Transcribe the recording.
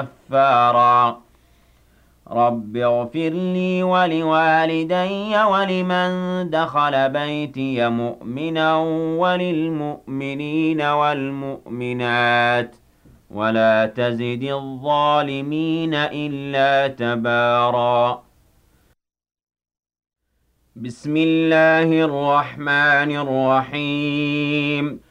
غفارا رب اغفر لي ولوالدي ولمن دخل بيتي مؤمنا وللمؤمنين والمؤمنات ولا تزد الظالمين إلا تبارا بسم الله الرحمن الرحيم